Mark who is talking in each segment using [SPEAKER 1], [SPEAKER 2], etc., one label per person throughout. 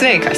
[SPEAKER 1] sveikas.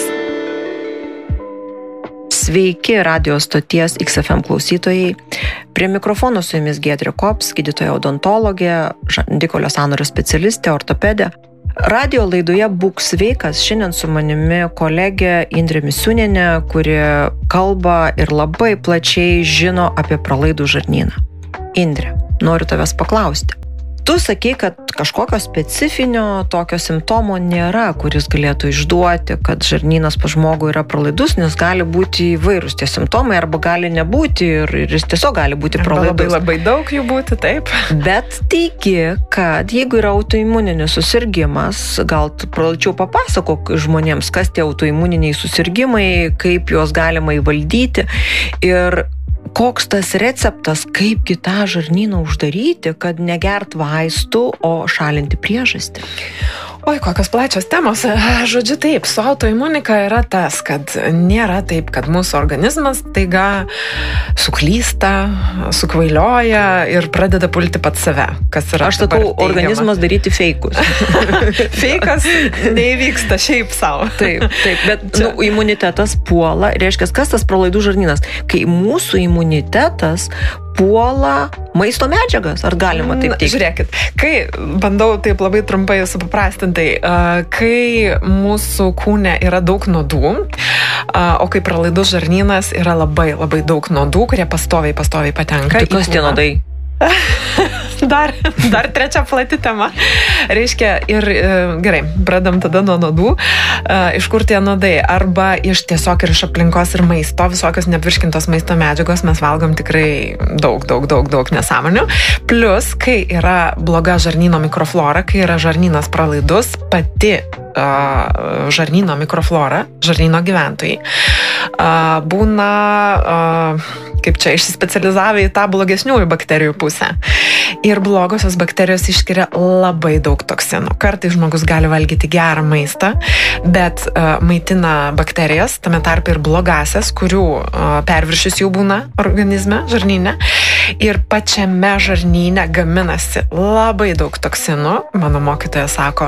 [SPEAKER 2] Sveiki radio stoties XFM klausytojai. Prie mikrofono su jumis Giedrė Kops, gydytoja odontologė, žandikaulio sąnario specialistė, ortopedė. Radio laidoje Būk sveikas šiandien su manimi kolegė Indrė Misiūnienė, kuri kalba ir labai plačiai žino apie pralaidų žarnyną. Indrė, noriu tavęs paklausti. Tu sakei, kad kažkokio specifinio tokio simptomo nėra, kuris galėtų išduoti, kad žarnynas pas žmogų yra pralaidus, nes gali būti įvairūs tie simptomai, arba gali nebūti ir jis tiesiog gali būti pralaidus.
[SPEAKER 1] Labai daug jų būti, taip.
[SPEAKER 2] Bet teigi, kad jeigu yra autoimuninis susirgimas, gal plačiau papasakok žmonėms, kas tie autoimuniniai susirgimai, kaip juos galima įvaldyti ir koks tas receptas, kaipgi tą žarnyną uždaryti, kad negert vaistų, o šalinti priežastį?
[SPEAKER 1] Oi, kokios plačios temos. Žodžiu, taip, su autoimunika yra tas, kad nėra taip, kad mūsų organizmas taiga suklysta, sukvailioja ir pradeda pulti pats save. Kas yra
[SPEAKER 2] Aš sakau, organizmas daryti feikus.
[SPEAKER 1] Feikas neįvyksta šiaip savo.
[SPEAKER 2] Taip, bet imunitetas puola, reiškia, kas tas pralaidų žarnynas? Kai mūsų imunitetas puola maisto medžiagas, ar galima taip teikti?
[SPEAKER 1] Žiūrėkit, kai bandau taip labai trumpai supaprastintai, kai mūsų kūne yra daug nuodų, o kai pralaidus žarnynas yra labai daug nuodų, kurie pastoviai patenka.
[SPEAKER 2] Tai kas tie nuodai?
[SPEAKER 1] Dar trečia plati tema. Reiškia, ir gerai, pradam tada nuo nuodų. Iš kur tie nuodai? Arba iš tiesiog ir iš aplinkos ir maisto, visokios neapvirškintos maisto medžiagos, mes valgom tikrai daug nesąmonių. Plus, kai yra bloga žarnyno mikroflora, kai yra žarnynas pralaidus, pati žarnyno mikroflora, žarnyno gyventojai, būna kaip čia išsispecializavę į tą blogesniųjų bakterijų pusę. Ir blogosios bakterijos išskiria labai daug toksinų. Kartais žmogus gali valgyti gerą maistą, bet maitina bakterijas, tame tarpe ir blogasias, kurių perviršis jau būna organizme, žarnyne. Ir pačiame žarnyne gaminasi labai daug toksinų. Mano mokytoja sako,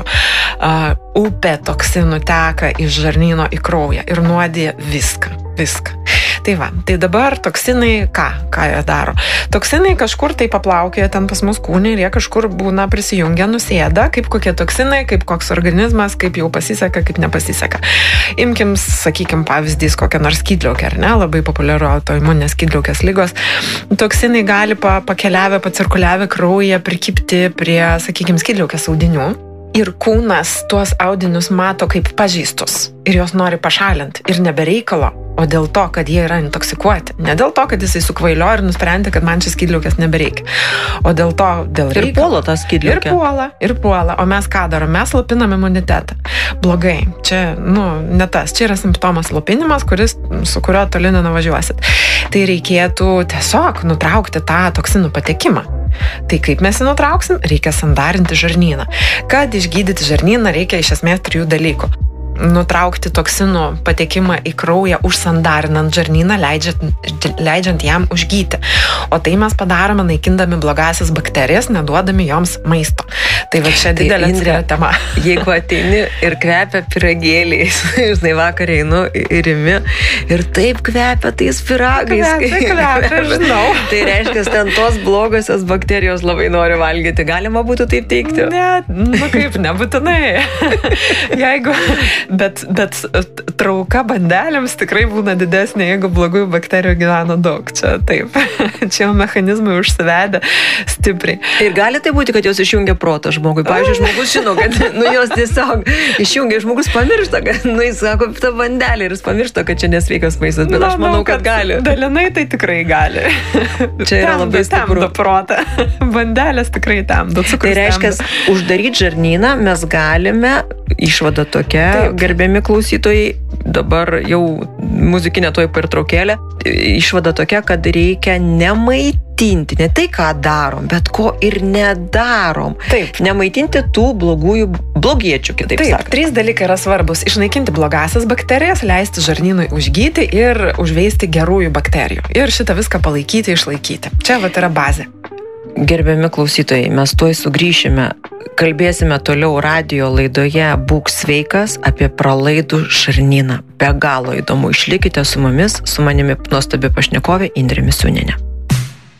[SPEAKER 1] upė toksinų teka iš žarnyno į kraują ir nuodija viską. Tai va, tai dabar toksinai, ką jie daro? Toksinai kažkur tai paplaukėja ten pas mus kūne ir jie kažkur būna prisijungę, nusėda, kaip kokie toksinai, kaip koks organizmas, kaip jau pasiseka, kaip nepasiseka. Imkim, sakykim, pavyzdys kokią nors skydliaukę, ar ne, labai populiaru autoimuninės skydliaukės ligos. Toksinai gali pakeliavę, pacirkuliavę kraujyje prikibti prie, sakykim, skydliaukės audinių. Ir kūnas tuos audinius mato kaip pažeistus ir jos nori pašalinti ir nebereikalo, o dėl to, kad jie yra intoksikuoti. Ne dėl to, kad jisai sukvailio ir nusprendė, kad man šis skydliaukės nebereikia. O dėl to, dėl reikalo.
[SPEAKER 2] Ir puola tą skydliaukę.
[SPEAKER 1] Ir puola. O mes ką darom? Mes slopinam imunitetą. Blogai. Čia, ne tas. Čia yra simptomas slopinimas, su kurio toli nenuvažiuosit. Tai reikėtų tiesiog nutraukti tą toksinų patekimą. Tai kaip mes jį nutrauksim? Reikia sandarinti žarnyną. Kad išgydyti žarnyną reikia iš esmės 3 dalykų. Nutraukti toksinų patekimą į kraują, užsandarinant žarnyną, leidžiant jam užgyti. O tai mes padarome naikindami blogasias bakterijas, neduodami joms maisto. Tai va čia didelė tema.
[SPEAKER 2] Jeigu ateini ir kvepia pyragėliais, žinai, vakar einu ir imi ir taip kvepia tais pyragais.
[SPEAKER 1] Kvepia, žinau.
[SPEAKER 2] Tai reiškia, ten tos blogosios bakterijos labai nori valgyti. Galima būtų taip teikti?
[SPEAKER 1] Ne, kaip, nebūtinai. Bet trauka bandelėms tikrai būna didesnė, jeigu blogųjų bakterijų gyvena daug. Čia taip. Čia jau mechanizmai užsivedę stipriai.
[SPEAKER 2] Ir gali tai būti, kad jos išjungia protą žmogui. Pavyzdžiui, žmogus žino, kad jos tiesiog išjungia, žmogus pamiršta, kad jis sako, ta bandelė ir jis pamiršta, kad čia nesveikas maistas, bet aš manau, kad gali.
[SPEAKER 1] Dalinai tai tikrai gali.
[SPEAKER 2] Čia yra labai stipru.
[SPEAKER 1] Temdo protą. Bandelės tikrai temdo.
[SPEAKER 2] Tai reiškia, uždaryti žarnyną mes galime, išvada tokia, gerbiami klausytojai, dabar jau muzikinė tuoj pertraukėlė, išvada tokia, kad reikia nemaitinti, ne tai, ką darom, bet ko ir nedarom.
[SPEAKER 1] Taip.
[SPEAKER 2] Nemaitinti tų blogiečių, kitaip sakant.
[SPEAKER 1] 3 dalykai yra svarbus. Išnaikinti blogasias bakterijas, leisti žarnynui užgyti ir užveisti gerųjų bakterijų. Ir šitą viską palaikyti, išlaikyti. Čia vat yra bazė.
[SPEAKER 2] Gerbiami klausytojai, mes tuoj sugrįšime, kalbėsime toliau radijo laidoje Būk sveikas apie pralaidų žarnyną. Be galo įdomu, išlikite su mumis, su manimi nuostabi pašnekovė Indrė Misiūnienė.